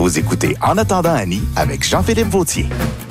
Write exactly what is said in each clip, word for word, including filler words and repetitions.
Vous écoutez En attendant Annie avec Jean-Philippe Vautier.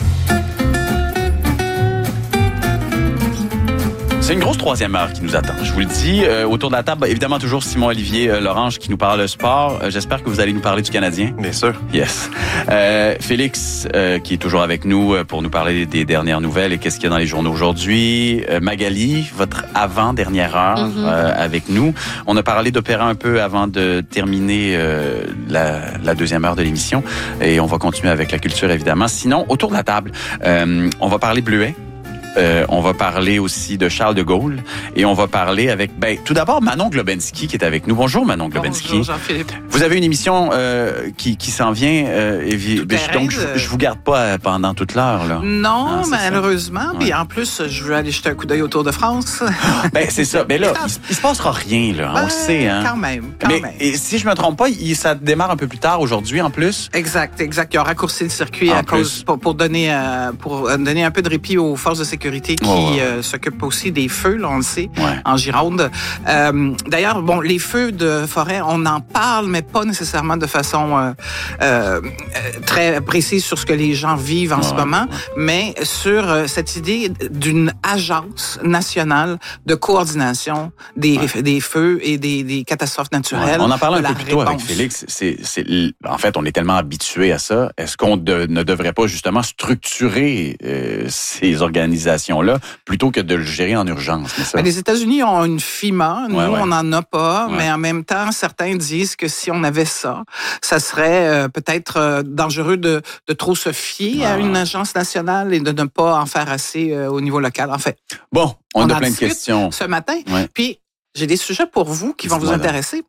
C'est une grosse troisième heure qui nous attend. Je vous le dis, euh, autour de la table, évidemment toujours Simon-Olivier euh, Lorange qui nous parle de sport. Euh, j'espère que vous allez nous parler du Canadien. Bien sûr. Yes. Euh, Félix euh, qui est toujours avec nous euh, pour nous parler des dernières nouvelles et qu'est-ce qu'il y a dans les journaux aujourd'hui. Euh, Magali, votre avant-dernière heure mm-hmm. euh, avec nous. On a parlé d'opéra un peu avant de terminer euh, la, la deuxième heure de l'émission et on va continuer avec la culture évidemment. Sinon, autour de la table, euh, on va parler bleuet. Euh, on va parler aussi de Charles de Gaulle et on va parler avec, ben, tout d'abord, Manon Globensky qui est avec nous. Bonjour, Manon Globensky. Bonjour, Jean-Philippe. Vous avez une émission euh, qui, qui s'en vient, euh, et, ben, donc je, je vous garde pas pendant toute l'heure, là. Non, ah, ça. malheureusement. Puis ouais. en plus, je veux aller jeter un coup d'œil au Tour de France. Ben, c'est ça. Ben là, il, il se passera rien, là. Ben, on le sait, hein. Quand même, quand Mais, même. Et si je me trompe pas, il, ça démarre un peu plus tard aujourd'hui, en plus. Exact, exact. Ils ont raccourci le circuit en à plus. cause, pour, pour, donner, euh, pour donner un peu de répit aux forces de sécurité qui... Oh, ouais. Euh, s'occupe aussi des feux, là, on le sait, ouais. en Gironde. Euh, d'ailleurs, bon, les feux de forêt, on en parle, mais pas nécessairement de façon euh, euh, très précise sur ce que les gens vivent en ouais, ce moment, ouais. mais sur euh, cette idée d'une agence nationale de coordination des, ouais. des feux et des, des catastrophes naturelles. Ouais. On en parlait un peu plus tôt réponse. avec Félix. C'est, c'est, en fait, on est tellement habitué à ça. Est-ce qu'on de, ne devrait pas justement structurer euh, ces organisations-là plutôt que de le gérer en urgence? Mais ça... ben, les États-Unis ont une FEMA, nous, ouais, ouais. on n'en a pas, ouais. mais en même temps, certains disent que si on avait ça, ça serait euh, peut-être euh, dangereux de, de trop se fier ouais, à une ouais. agence nationale et de ne pas en faire assez euh, au niveau local. En fait, bon, on, on a en plein de questions ce matin. Ouais. Puis, j'ai des sujets pour vous qui vont vous intéresser.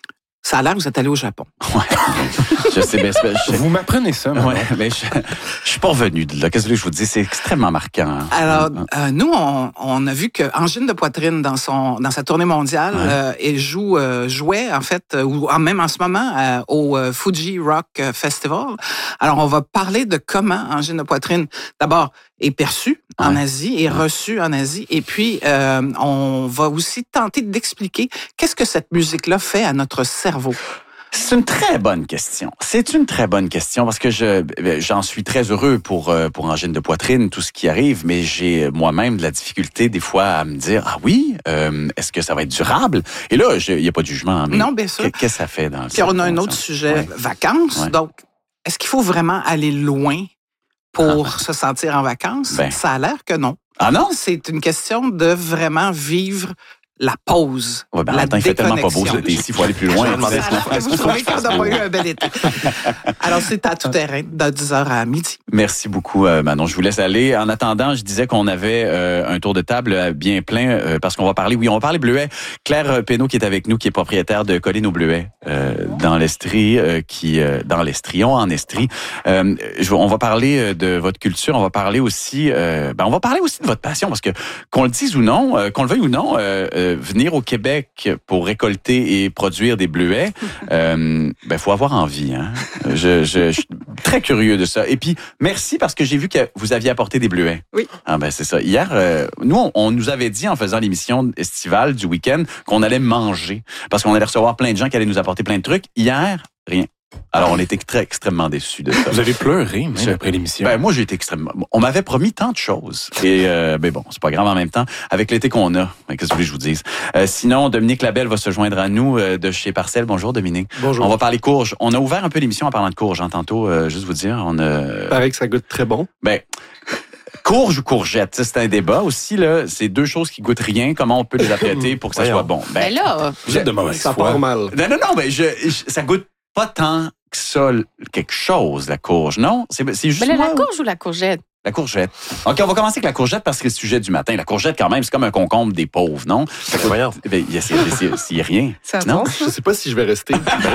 Ça a l'air que vous êtes allé au Japon. Ouais. Je sais bien. Je... Vous m'apprenez ça, ouais, mais je, je suis pas revenu de là. Qu'est-ce que je vous dis? C'est extrêmement marquant. Hein? Alors, euh, nous, on, on a vu que Angine de Poitrine, dans son dans sa tournée mondiale, ouais. euh, elle joue, euh, jouait, en fait, euh, ou même en ce moment, euh, au euh, Fuji Rock Festival. Alors, on va parler de comment Angine de Poitrine, d'abord, est perçue ouais. en Asie, est ouais. reçue en Asie, et puis euh, on va aussi tenter d'expliquer qu'est-ce que cette musique-là fait à notre cerveau. C'est une très bonne question. C'est une très bonne question parce que je j'en suis très heureux pour pour Angine de Poitrine, tout ce qui arrive, mais j'ai moi-même de la difficulté des fois à me dire ah oui, euh, est-ce que ça va être durable? Et là, il y a pas de jugement. Mais non, bien sûr. Qu'est-ce que ça fait dans le Puis on a un autre sujet, ouais. vacances. Ouais. Donc, est-ce qu'il faut vraiment aller loin pour ah. se sentir en vacances? Ben. Ça a l'air que non. Ah non? C'est une question de vraiment vivre la pause. Ouais, ben, la attends, il fait tellement pas beau cet été ici, il faut aller plus loin. Est-ce que vous trouvez qu'on n'a pas eu un bel été? Alors, c'est à tout terrain, de dix heures à midi. Merci beaucoup, euh, Manon. Je vous laisse aller. En attendant, je disais qu'on avait euh, un tour de table bien plein euh, parce qu'on va parler, oui, on va parler bleuet. Claire Pénaud qui est avec nous, qui est propriétaire de Colline au Bleuet euh, dans l'Estrie, euh, qui euh, dans l'Estrion, en Estrie. Euh, je, on va parler de votre culture, on va parler aussi, euh, ben, on va parler aussi de votre passion parce que qu'on le dise ou non, euh, qu'on le veuille ou non, euh, euh, venir au Québec pour récolter et produire des bleuets, euh, ben faut avoir envie. Hein? Je, je, je suis très curieux de ça. Et puis merci parce que j'ai vu que vous aviez apporté des bleuets. Oui. Ah ben c'est ça. Hier, euh, nous on, on nous avait dit en faisant l'émission estivale du week-end qu'on allait manger parce qu'on allait recevoir plein de gens qui allaient nous apporter plein de trucs. Hier, rien. Alors, on était très extrêmement déçus de ça. Vous avez pleuré, même, après l'émission. Ben, moi, j'ai été extrêmement... On m'avait promis tant de choses. Et, euh, ben bon, c'est pas grave en même temps. Avec l'été qu'on a, qu'est-ce que vous voulez que je vous dise? Euh, sinon, Dominique Labelle va se joindre à nous euh, de chez Parcelle. Bonjour, Dominique. Bonjour. On va parler courges. On a ouvert un peu l'émission en parlant de courges, hein, tantôt, euh, juste vous dire. On a... Pareil que ça goûte très bon. Ben... Courge ou courgette, c'est un débat aussi là. C'est deux choses qui goûtent rien. Comment on peut les apprêter pour que ça soit bon? Ben, ben là, vous êtes de mauvaise foi. Ça part mal. Non, non, non, mais je, je, ça goûte pas tant que ça quelque chose la courge, non? C'est, c'est juste ben là, moi, la courge ou la courgette? La courgette. OK, on va commencer avec la courgette parce que c'est le sujet du matin. La courgette, quand même, c'est comme un concombre des pauvres, non? Voyons. Ben, il y a, c'est, c'est, c'est rien. C'est non? Bon, je sais pas si je vais rester.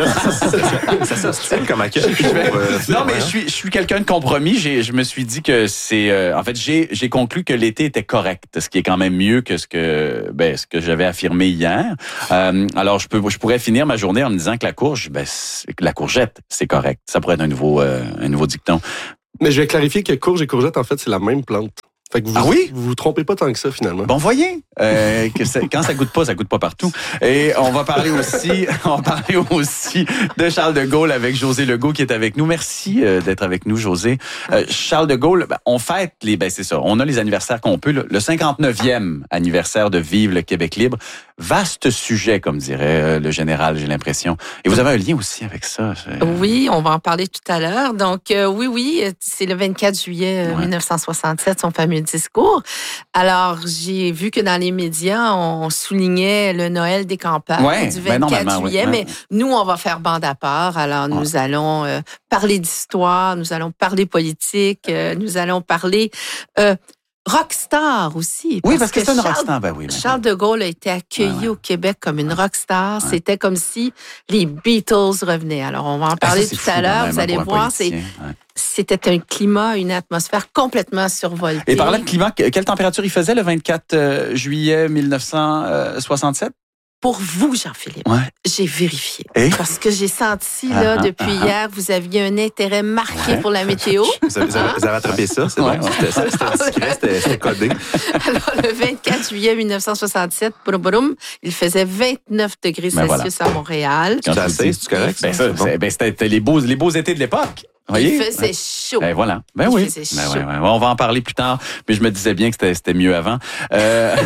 Ça s'ostine comme accueil. Euh, non, mais je suis, je suis quelqu'un de compromis. J'ai, je me suis dit que c'est... Euh, en fait, j'ai, j'ai conclu que l'été était correct, ce qui est quand même mieux que ce que, ben, ce que j'avais affirmé hier. Euh, alors, je peux, je pourrais finir ma journée en me disant que la courge, ben, la courgette, c'est correct. Ça pourrait être un nouveau, euh, un nouveau dicton. Mais je vais clarifier que courge et courgette, en fait, c'est la même plante. Fait que vous, Ah oui? vous vous trompez pas tant que ça, finalement. Bon, voyez, euh, que ça, quand ça goûte pas, ça goûte pas partout. Et on va parler aussi, on va parler aussi de Charles de Gaulle avec José Legault qui est avec nous. Merci euh, d'être avec nous, José. Euh, Charles de Gaulle, ben, on fête les, ben c'est ça, on a les anniversaires qu'on peut. Le, le cinquante-neuvième anniversaire de Vive le Québec libre. Vaste sujet, comme dirait euh, le général, j'ai l'impression. Et vous avez un lien aussi avec ça. Je... Oui, on va en parler tout à l'heure. Donc, euh, oui, oui, c'est le vingt-quatre juillet Ouais. dix-neuf cent soixante-sept, son fameux discours. Alors, j'ai vu que dans les médias, on soulignait le Noël des campagnes Ouais, du ben vingt-quatre normalement, juillet, ouais, mais ouais. nous, on va faire bande à part. Alors, nous Ouais. allons euh, parler d'histoire, nous allons parler politique, euh, nous allons parler euh, rockstar aussi. Oui, parce que, c'est une Charles- rockstar, ben oui. ben Charles de Gaulle a été accueilli Ouais, ouais. au Québec comme une rockstar. Ouais. C'était comme si les Beatles revenaient. Alors, on va en Ah, parler ça, c'est tout fou, à quand l'heure. même, Vous allez pour un voir, c'est, politicien, ouais. c'était un climat, une atmosphère complètement survoltée. Et par là, le climat, quelle température il faisait le vingt-quatre juillet mille neuf cent soixante-sept? Pour vous, Jean-Philippe, Ouais. j'ai vérifié. Et? Parce que j'ai senti, là, Ah, ah, depuis ah, hier, vous aviez un intérêt marqué Ouais. pour la météo. Vous avez, vous avez- vous avez attrapé ça, c'est Ouais, bon. ouais. C'était, c'était, c'était discret, c'était, c'était codé. Alors, le vingt-quatre juillet dix-neuf cent soixante-sept, boum, boum, il faisait vingt-neuf degrés Ben voilà. Celsius à Montréal. Quand Tu tu assez, dis- c'est correct? Ben, ça, C'est bon. c'est- ben, c'était les beaux, les beaux étés de l'époque. Voyez? Il faisait chaud. Ben voilà. Ben Il oui. faisait Ben chaud. ouais, ouais. On va en parler plus tard, mais je me disais bien que c'était, c'était mieux avant. Euh...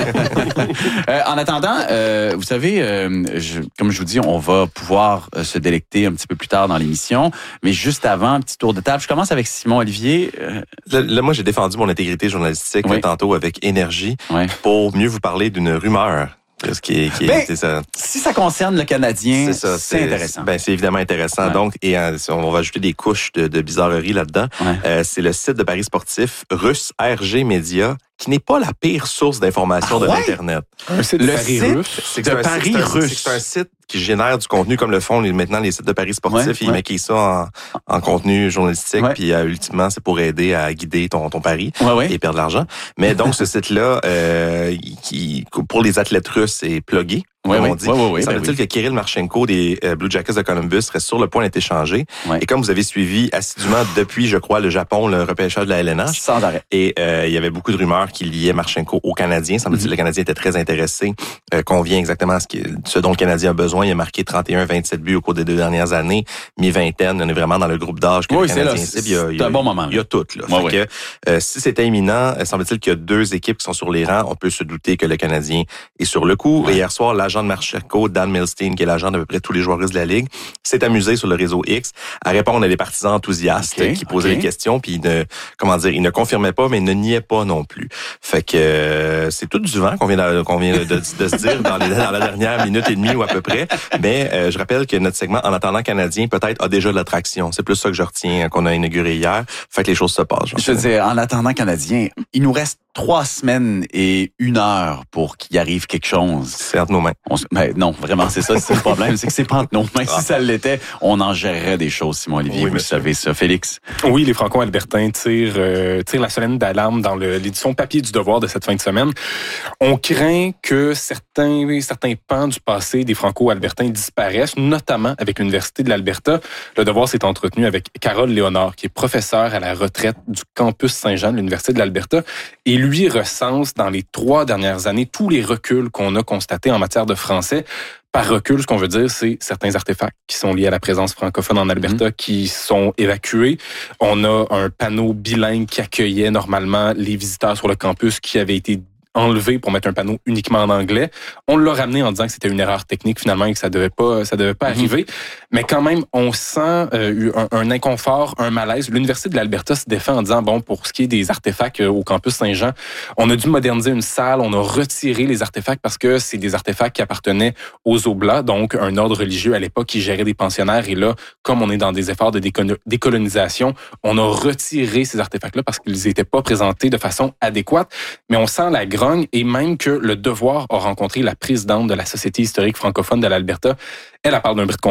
euh, en attendant, euh, vous savez, euh, je, comme je vous dis, on va pouvoir euh, se délecter un petit peu plus tard dans l'émission, mais juste avant, un petit tour de table. Je commence avec Simon Olivier. Euh, Là, là, moi, j'ai défendu mon intégrité journalistique Oui. là, tantôt avec énergie ouais. pour mieux vous parler d'une rumeur. Ce qui est, qui est, Ben, c'est ça. Si ça concerne le Canadien, C'est ça, c'est intéressant. Ben, c'est évidemment intéressant. Ouais. Donc, et euh, si on va ajouter des couches de, de bizarreries là-dedans. Ouais. Euh, c'est le site de paris sportif russe R G Media, qui n'est pas la pire source d'information Ah de ouais? l'Internet. Un site Le de Paris site russe. C'est de c'est un- Paris c'est un- russe. C'est un site qui génère du contenu comme le font les- maintenant les sites de paris sportifs. Ouais, Ils ouais. maquillent ça en, en contenu journalistique, Ouais. puis euh, ultimement, c'est pour aider à guider ton, ton pari Ouais, ouais. et perdre de l'argent. Mais donc, ce site-là, euh, qui, pour les athlètes russes, est plugué. Ouais, comme ouais. on dit. Ouais, ouais, ouais, Il ben semble-t-il oui. que Kirill Marchenko des euh, Blue Jackets de Columbus serait sur le point d'être échangé. Ouais. Et comme vous avez suivi assidûment depuis, je crois, le Japon, le repêchage de la L N H, Sans arrêt. et euh, il y avait beaucoup de rumeurs qui liaient Marchenko au Canadien. Semble-t-il que le Canadien était très intéressé, euh, convient exactement à ce, qui, ce dont le Canadien a besoin. Il a marqué trente et un vingt-sept buts au cours des deux dernières années, mi-vingtaine. On est vraiment dans le groupe d'âge que Oui, le c'est Canadien là, cible. Il y a- c'est il y a- un bon moment, Il y a tout. Là. Ouais, Fait que, euh, si c'était imminent, euh, semble-t-il qu'il y a deux équipes qui sont sur les rangs. On peut se douter que le Canadien est sur le coup. Ouais. Et hier soir, l'agent de Marchenko, Dan Milstein, qui est l'agent d'à peu près tous les joueurs russes de la Ligue, s'est amusé sur le réseau X à répondre à des partisans enthousiastes Ok, euh, qui posaient ok. des questions, puis il ne, comment dire, il ne confirmait pas, mais il ne niait pas non plus. Fait que euh, c'est tout du vent qu'on vient, de, qu'on vient de, de se dire dans, les, dans la dernière minute et demie ou à peu près. Mais euh, je rappelle que notre segment En attendant Canadien peut-être a déjà de l'attraction. C'est plus ça que je retiens, qu'on a inauguré hier. Fait que les choses se passent. Je veux dire, en attendant Canadien, il nous reste trois semaines et une heure pour qu'il arrive quelque chose. C'est entre nos mains. On se- ben non, vraiment, c'est ça, c'est le problème, c'est que c'est pas entre nos mains. Si ça l'était, on en gérerait des choses, Simon Olivier, Oui, vous le monsieur. savez ça. Félix? Oui, les Franco-Albertains tirent, euh, tirent la sonnette d'alarme dans le- l'édition papier du Devoir de cette fin de semaine. On craint que certains, certains pans du passé des Franco-Albertains disparaissent, notamment avec l'Université de l'Alberta. Le Devoir s'est entretenu avec Carole Léonard, qui est professeure à la retraite du campus Saint-Jean de l'Université de l'Alberta. Et lui recense dans les trois dernières années tous les reculs qu'on a constatés en matière de français. Par recul, ce qu'on veut dire, c'est certains artefacts qui sont liés à la présence francophone en Alberta mmh. qui sont évacués. On a un panneau bilingue qui accueillait normalement les visiteurs sur le campus qui avait été enlevé pour mettre un panneau uniquement en anglais. On l'a ramené en disant que c'était une erreur technique finalement et que ça devait pas, ça devait pas mmh. arriver. Mais quand même, on sent euh, un, un inconfort, un malaise. L'Université de l'Alberta se défend en disant, bon, pour ce qui est des artefacts au campus Saint-Jean, on a dû moderniser une salle, on a retiré les artefacts parce que c'est des artefacts qui appartenaient aux Oblats, donc un ordre religieux à l'époque qui gérait des pensionnaires. Et là, comme on est dans des efforts de décolonisation, on a retiré ces artefacts-là parce qu'ils n'étaient pas présentés de façon adéquate. Mais on sent la grogne et même que le Devoir a rencontré la présidente de la Société historique francophone de l'Alberta. Elle, elle parle d'un bris de confiance.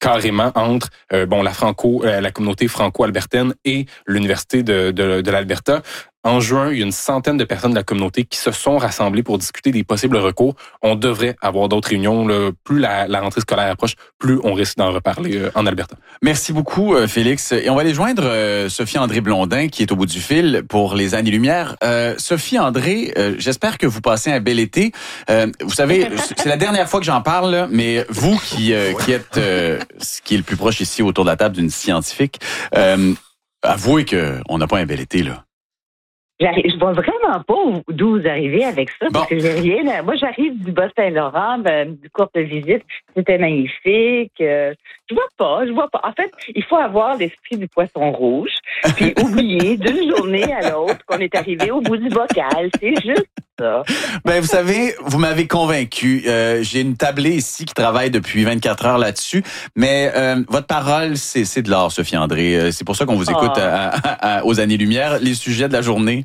carrément entre euh, bon la franco, euh, la communauté franco-albertaine et l'université de, de, de l'Alberta. En juin, il y a une centaine de personnes de la communauté qui se sont rassemblées pour discuter des possibles recours. On devrait avoir d'autres réunions. Là. Plus la, la rentrée scolaire approche, plus on risque d'en reparler euh, en Alberta. Merci beaucoup, euh, Félix. Et on va aller joindre euh, Sophie-André Blondin, qui est au bout du fil pour les Années-Lumière. Euh, Sophie-André, euh, j'espère que vous passez un bel été. Euh, vous savez, c'est la dernière fois que j'en parle, là, mais vous qui, euh, qui êtes euh, ce qui est le plus proche ici autour de la table d'une scientifique, euh, avouez qu'on n'a pas un bel été, là. J'arrive, je vois vraiment pas d'où vous arrivez avec ça, parce bon. que j'ai rien. Moi, j'arrive du Bas-Saint-Laurent, ben, du courte visite. C'était magnifique. Euh, je vois pas, je vois pas. En fait, il faut avoir l'esprit du poisson rouge, puis oublier d'une journée à l'autre qu'on est arrivé au bout du bocal. C'est juste ça. Ben, vous savez, vous m'avez convaincu. Euh, j'ai une tablée ici qui travaille depuis vingt-quatre heures là-dessus, mais euh, votre parole, c'est, c'est de l'or, Sophie-André. C'est pour ça qu'on vous écoute oh. à, à, à, aux Années-Lumière. Les sujets de la journée.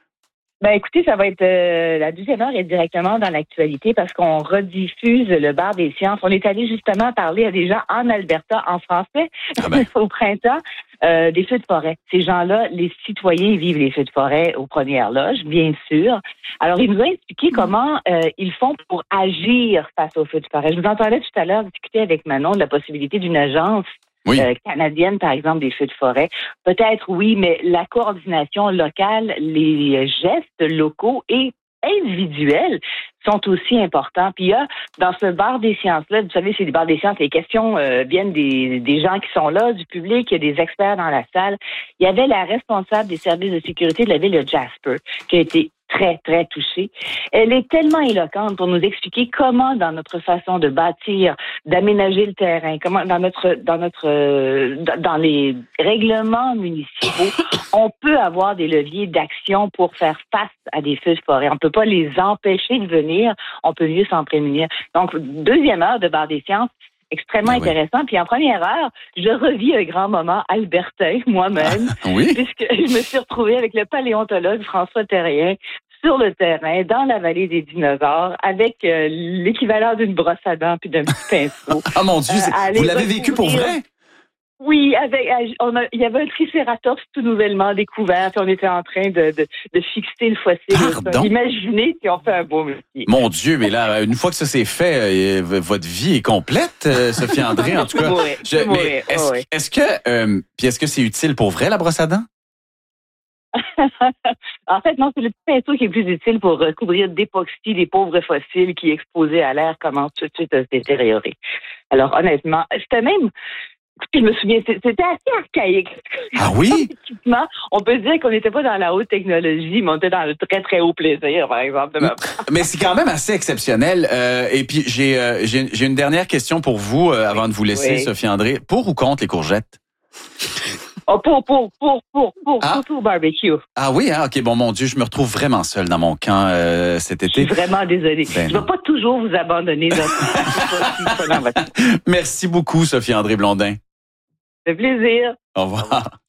Ben écoutez, ça va être euh, la deuxième heure est directement dans l'actualité parce qu'on rediffuse le bar des sciences. On est allé justement parler à des gens en Alberta en français ah ben. au printemps euh, des feux de forêt. Ces gens-là, les citoyens vivent les feux de forêt aux premières loges, bien sûr. Alors ils nous ont expliqué comment euh, ils font pour agir face aux feux de forêt. Je vous entendais tout à l'heure discuter avec Manon de la possibilité d'une agence. Oui. Euh, canadienne, par exemple, des feux de forêt. Peut-être, oui, mais la coordination locale, les gestes locaux et individuels sont aussi importants. Puis il y a, dans ce bar des sciences-là, vous savez, c'est des bars des sciences, les questions euh, viennent des, des gens qui sont là, du public, il y a des experts dans la salle. Il y avait la responsable des services de sécurité de la ville de Jasper, qui a été très, très touchée. Elle est tellement éloquente pour nous expliquer comment, dans notre façon de bâtir, d'aménager le terrain, comment, dans notre, dans notre, euh, dans les règlements municipaux, on peut avoir des leviers d'action pour faire face à des feux de forêt. On peut pas les empêcher de venir, on peut mieux s'en prémunir. Donc, deuxième heure de bar des sciences, extrêmement ah oui. intéressant. Puis en première heure, je revis un grand moment albertain moi-même, ah, oui? puisque je me suis retrouvée avec le paléontologue François Terrien sur le terrain, dans la vallée des dinosaures, avec euh, l'équivalent d'une brosse à dents puis d'un petit pinceau. Ah mon Dieu, euh, vous l'avez vécu pour vrai? Oui, avec on a, il y avait un tricératops tout nouvellement découvert, puis on était en train de, de, de fixer le fossile. Pardon? Imaginez si on fait un beau métier. Mon Dieu, mais là, une fois que ça s'est fait, euh, votre vie est complète, euh, Sophie-André, en tout cas. Mourir, je, mais mourir, est-ce, oui. est-ce que, euh, puis est-ce que c'est utile pour vrai la brosse à dents? En fait, non, c'est le petit pinceau qui est plus utile pour recouvrir d'époxy les pauvres fossiles qui, exposés à l'air, commencent tout de suite à se détériorer. Alors, honnêtement, c'était même... Je me souviens, c'était assez archaïque. Ah oui? On peut dire qu'on n'était pas dans la haute technologie, mais on était dans le très, très haut plaisir, par exemple. De ma mais c'est quand même assez exceptionnel. Euh, et puis, j'ai, euh, j'ai, j'ai une dernière question pour vous, euh, avant de vous laisser, oui. Sophie-André. Pour ou contre les courgettes? Oh, pour, pour, pour, pour, pour, ah. surtout au barbecue. Ah oui, hein? OK, bon, mon Dieu, je me retrouve vraiment seul dans mon camp euh, cet été. Je suis vraiment désolée. Ben je ne vais pas toujours vous abandonner. Merci beaucoup, Sophie-André Blondin. Ça fait plaisir. Au revoir. Au revoir.